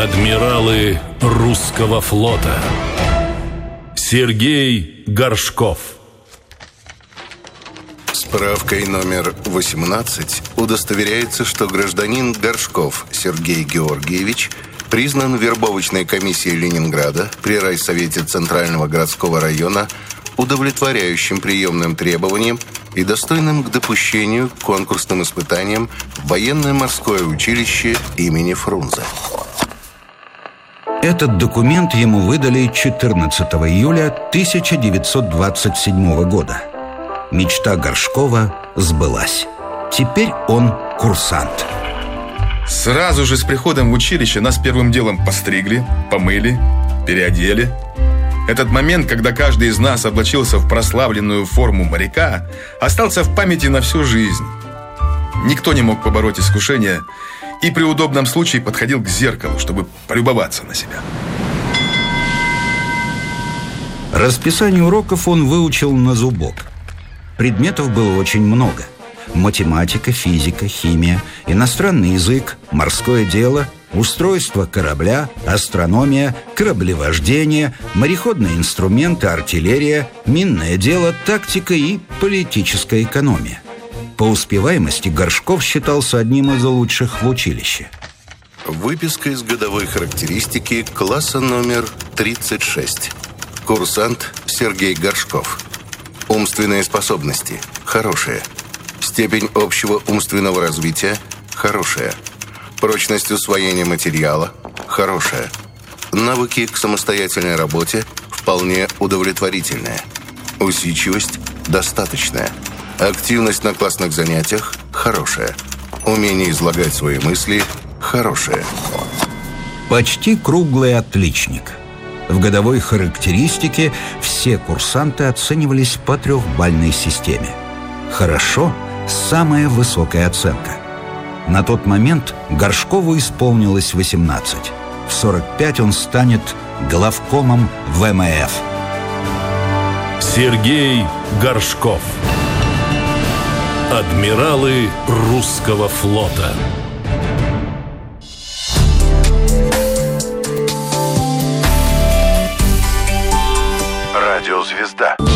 Адмиралы русского флота. Сергей Горшков. Справкой номер 18 удостоверяется, что гражданин Горшков Сергей Георгиевич признан вербовочной комиссией Ленинграда при райсовете Центрального городского района удовлетворяющим приемным требованиям и достойным к допущению к конкурсным испытаниям в военно-морское училище имени Фрунзе. Этот документ ему выдали 14 июля 1927 года. Мечта Горшкова сбылась. Теперь он курсант. Сразу же с приходом в училище нас первым делом постригли, помыли, переодели. Этот момент, когда каждый из нас облачился в прославленную форму моряка, остался в памяти на всю жизнь. Никто не мог побороть искушение и при удобном случае подходил к зеркалу, чтобы полюбоваться на себя. Расписание уроков он выучил на зубок. Предметов было очень много. Математика, физика, химия, иностранный язык, морское дело, устройство корабля, астрономия, кораблевождение, мореходные инструменты, артиллерия, минное дело, тактика и политическая экономия. По успеваемости Горшков считался одним из лучших в училище. Выписка из годовой характеристики класса номер 36. Курсант Сергей Горшков. Умственные способности – хорошие. Степень общего умственного развития – хорошая. Прочность усвоения материала – хорошая. Навыки к самостоятельной работе – вполне удовлетворительные. Усидчивость – достаточная. Активность на классных занятиях – хорошая. Умение излагать свои мысли – хорошее. Почти круглый отличник. В годовой характеристике все курсанты оценивались по 3-бальной системе. Хорошо – самая высокая оценка. На тот момент Горшкову исполнилось 18. В 45 он станет главкомом ВМФ. Сергей Горшков. Адмиралы русского флота. Радиозвезда.